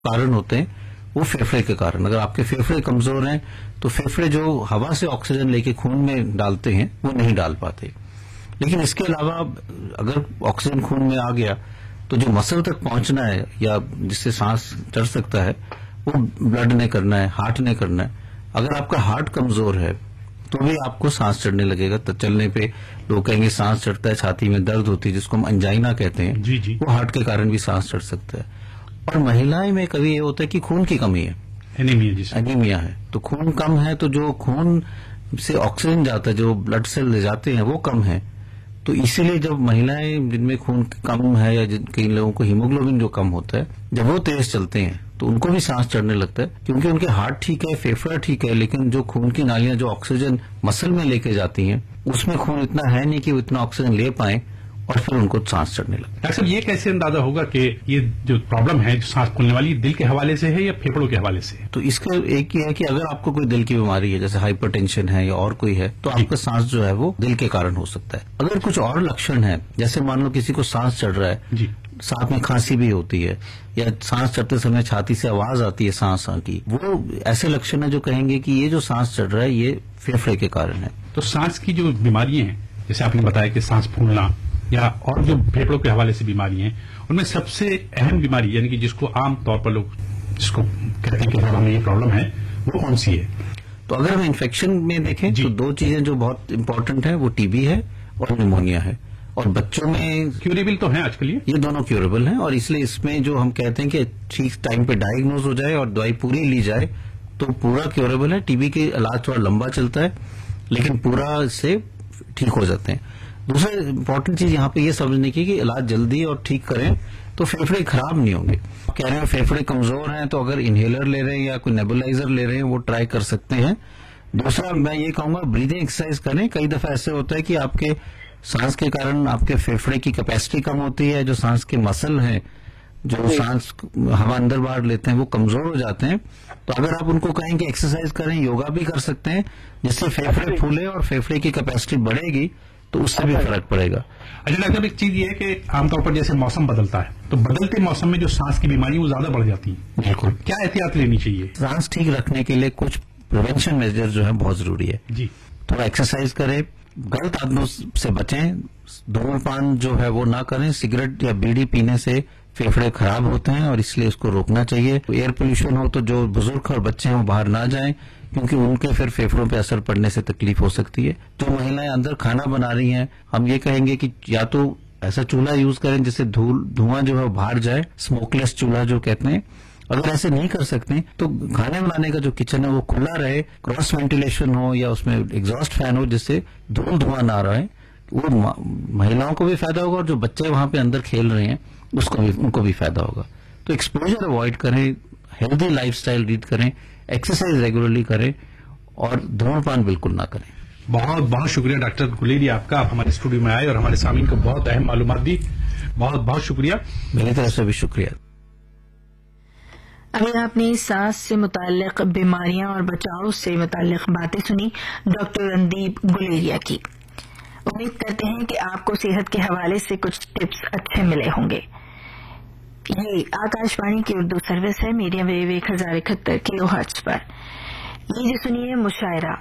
कारण होते हैं वो फेफड़े के कारण। अगर आपके फेफड़े कमजोर हैं तो फेफड़े जो हवा से ऑक्सीजन लेके खून में डालते हैं वो नहीं डाल पाते। लेकिन इसके अलावा अगर ऑक्सीजन खून में आ गया तो जो मसल तक पहुंचना है या जिससे सांस चढ़ सकता है वो ब्लड ने करना है, हार्ट ने करना है। अगर आपका हार्ट कमजोर है तो भी आपको सांस चढ़ने लगेगा। तो चलने पे लोग कहेंगे सांस चढ़ता है, छाती में दर्द होती है जिसको हम अंजाइना कहते हैं, जी जी, वो हार्ट के कारण भी सांस चढ़ सकता है। और महिलाएं में कभी ये होता है कि खून की कमी है, एनीमिया है, तो खून कम है, तो जो खून से ऑक्सीजन जाता है, जो ब्लड सेल ले जाते हैं वो कम है। तो इसीलिए जब महिलाएं जिनमें खून कम है या कई लोगों को हीमोग्लोबिन जो कम होता है, जब वो तेज चलते हैं तो उनको भी सांस चढ़ने लगता है, क्योंकि उनके हार्ट ठीक है, फेफड़ा ठीक है, लेकिन जो खून की नालियां जो ऑक्सीजन मसल में लेके जाती हैं उसमें खून इतना है नहीं कि वो इतना ऑक्सीजन ले पाए और फिर उनको सांस चढ़ने लगता है। डॉक्टर साहब, ये कैसे अंदाजा होगा कि ये जो प्रॉब्लम है जो सांस फूलने वाली दिल के हवाले से है या फेफड़ों के हवाले से है? तो इसका एक ही है कि अगर आपको कोई दिल की बीमारी है, जैसे हाइपरटेंशन है या और कोई है, तो आपका सांस जो है वो दिल के कारण हो सकता है। अगर कुछ और लक्षण है, जैसे मान लो किसी को सांस चढ़ रहा है जी, साथ में खांसी भी होती है या सांस चढ़ते समय छाती से आवाज आती है सांस की, वो ऐसे लक्षण है जो कहेंगे कि ये जो सांस चढ़ रहा है ये फेफड़े के कारण है। तो सांस की जो बीमारियां हैं, जैसे आपने बताया कि सांस फूलना या और जो फेफड़ों के हवाले से बीमारी हैं, उनमें सबसे अहम बीमारी यानी कि जिसको आम तौर पर लोग जिसको कहते हैं कि हमें ये प्रॉब्लम है, वो कौन सी है? तो अगर हम इन्फेक्शन में देखें तो दो चीजें जो बहुत इंपॉर्टेंट है वो टीबी है और निमोनिया है। और बच्चों में क्यूरेबल तो है आजकल, ये दोनों क्यूरेबल हैं, और इसलिए इसमें जो हम कहते हैं कि ठीक टाइम पे डायग्नोज हो जाए और दवाई पूरी ली जाए तो पूरा क्यूरेबल है। टीबी के इलाज थोड़ा लंबा चलता है लेकिन पूरा इससे ठीक हो जाते हैं। दूसरा इंपॉर्टेंट चीज यहाँ पे ये समझने की कि इलाज जल्दी और ठीक करें तो फेफड़े खराब नहीं होंगे। कह रहे हैं फेफड़े कमजोर हैं तो अगर इनहेलर ले रहे हैं या कोई नेबुलाइजर ले रहे हैं वो ट्राई कर सकते हैं। दूसरा मैं ये कहूंगा ब्रीदिंग एक्सरसाइज करें। कई दफा ऐसे होता है कि आपके सांस के कारण आपके फेफड़े की कैपेसिटी कम होती है, जो सांस के मसल हैं जो सांस हवा अंदर बाहर लेते हैं वो कमजोर हो जाते हैं। तो अगर आप उनको कहें कि एक्सरसाइज करें, योगा भी कर सकते हैं जिससे फेफड़े फूले और फेफड़े की कैपेसिटी बढ़ेगी तो उससे भी फर्क पड़ेगा। अच्छा डॉक्टर, एक चीज ये है कि आमतौर पर जैसे मौसम बदलता है तो बदलते मौसम में जो सांस की बीमारी वो ज्यादा बढ़ जाती है, बिल्कुल, क्या एहतियात लेनी चाहिए? सांस ठीक रखने के लिए कुछ प्रिवेंशन मेजर जो है बहुत जरूरी है जी। थोड़ा एक्सरसाइज करें, गलत आदतों से बचें, धूम्रपान जो है वो ना करें, सिगरेट या बीड़ी पीने से फेफड़े खराब होते हैं और इसलिए उसको रोकना चाहिए। एयर पोल्यूशन हो तो जो बुजुर्ग और बच्चे हैं वो बाहर ना जाएं क्योंकि उनके फिर फेफड़ों पे असर पड़ने से तकलीफ हो सकती है। जो महिलाएं अंदर खाना बना रही हैं, हम ये कहेंगे कि या तो ऐसा चूल्हा यूज करें जिससे धुआं जो है बाहर जाए, स्मोकलेस चूल्हा जो कहते हैं। अगर ऐसे नहीं कर सकते तो खाने बनाने का जो किचन है वो खुला रहे, क्रॉस वेंटिलेशन हो या उसमें एग्जॉस्ट फैन हो जिससे धुआं ना रहे। वो महिलाओं को भी फायदा होगा और जो बच्चे वहां पे अंदर खेल रहे हैं उनको भी फायदा होगा। तो एक्सपोजर अवॉइड करें, हेल्दी लाइफस्टाइल लीड करें, एक्सरसाइज रेगुलरली करें और धूम्रपान बिल्कुल ना करें। बहुत बहुत शुक्रिया डॉक्टर गुलेरी आपका, आप हमारे स्टूडियो में आए और हमारे सामीन को बहुत अहम मालूमात दी। बहुत बहुत शुक्रिया। मेरी तरफ से भी शुक्रिया। अभी आपने सांस से मुताल्लिक बीमारियां और बचाव से मुताल्लिक बातें सुनी डॉक्टर रणदीप गुलेरिया की। उम्मीद करते हैं कि आपको सेहत के हवाले से कुछ टिप्स अच्छे मिले होंगे। ये आकाशवाणी की उर्दू सर्विस है, मीडियम वेव 1071 किलोहर्ट्ज पर। ये जो सुनिए मुशायरा,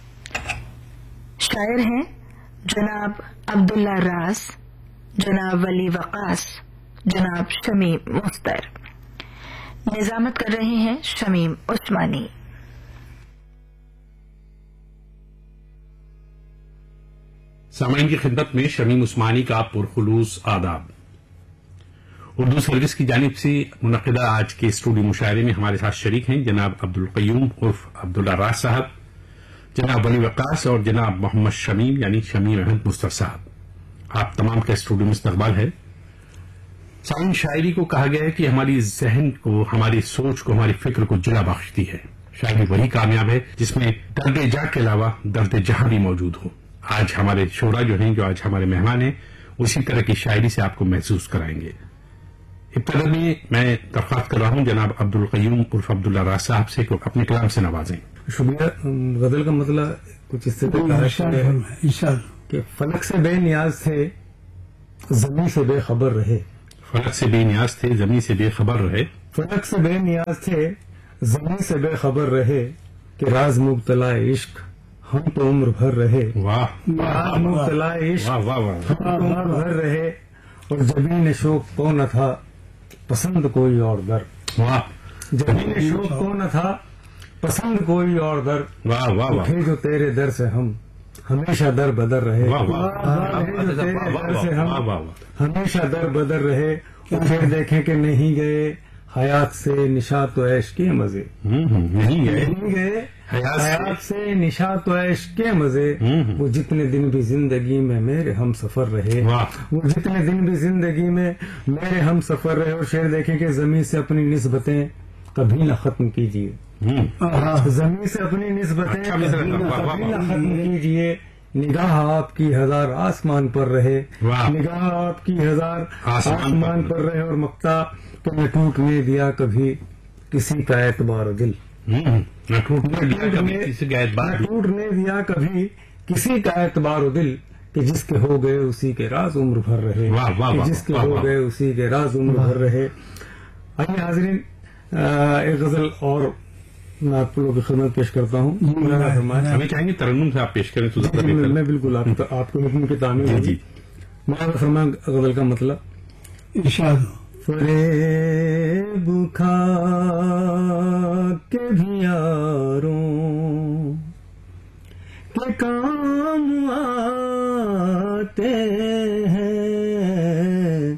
शायर हैं जनाब अब्दुल्ला राज, जनाब वली वकास, जनाब शमीम मुस्तर। निजामत कर रहे हैं शमीम उस्मानी। सामाइन की खिदमत में शमीम उस्मानी का पुरखुलूस आदाब। उर्दू सर्विस की जानिब से मुनक़िदा आज के स्टूडियो मुशायरे में हमारे साथ शरीक हैं जनाब अब्दुल क़य्यूम उर्फ अब्दुल्ला राज साहब, जनाब वली वकास और जनाब मोहम्मद शमीम यानी शमीम अहमद मुस्तर साहब। आप तमाम का स्टूडियो में इस्तकबाल है। सामाइन, शायरी को कहा गया है कि हमारी जहन को, हमारी सोच को, हमारी फिक्र को जिला बख्शती है। शायरी वही कामयाब है जिसमें दर्द जा के अलावा दर्द जहां भी मौजूद हो। आज हमारे शोरा जो हैं, जो आज हमारे मेहमान हैं, उसी तरह की शायरी से आपको महसूस कराएंगे। इब्तदा में मैं दरख्वास्त कर रहा हूं जनाब अब्दुल क़य्यूम उर्फ अब्दुल्ला राज साहब से को अपने कलाम से नवाजें। शुक्रिया। गजल का मतलब कुछ इससे कि फलक से बेनियाज थे जमीन से बेखबर रहे, फलक से बेनियाज थे जमीन से बेखबर रहे, फलक से बेनियाज थे, ज़मीन से बेखबर रहे, कि राज मुब्तला इश्क हम तो उम्र भर रहे। वाह, राज मुब्तला इश्क वाह वाह वाह, हम तो उम्र भर रहे, और जबीन शोक को न था पसंद कोई और दर। वाह, जबीन शोक को न था पसंद कोई और दर, वाह वाह वाह, उठे जो तेरे दर से हम हमेशा दर बदर रहे। वाह वाह, उठे जो तेरे दर से वाह हम वाह, हमेशा दर बदर रहे, और फिर देखें कि नहीं गए हयात से निशा तो ऐश के मजे। नहीं गए नहीं गए हयात हयात से निशा तो ऐश के मजे। वो जितने दिन भी जिंदगी में मेरे हम सफर रहे, वाह, वो जितने दिन भी जिंदगी में मेरे हम सफर रहे। और शेर देखें कि जमीन से अपनी निस्बतें कभी न खत्म कीजिए। जमीन से अपनी निस्बतें अच्छा कभी न खत्म कीजिए। निगाह आपकी हजार आसमान पर रहे, वाह। निगाह आपकी हजार आसमान आसमान पर रहे। और मक्ता तो न टूटने दिया कभी किसी का एतबार दिल। न टूटने दिया कभी किसी का एतबार, न टूटने दिया कभी किसी का एतबार दिल, कि जिसके हो गए उसी के राज उम्र भर रहे। वाह, वाह, कि वाह, जिसके वाह, हो वाह। गए उसी के राज उम्र भर रहे। आइए हाजरीन, एक गजल और मैं आप लोगों की खिदमत पेश करता हूँ। हमें चाहेंगे तरन्नुम से आप पेश करें तो ज्यादा बेहतर। मैं बिल्कुल आपको हुक्म की तामील जी होगी। जी, मैं फरमाया गजल का मतलब इरशाद फरेब खा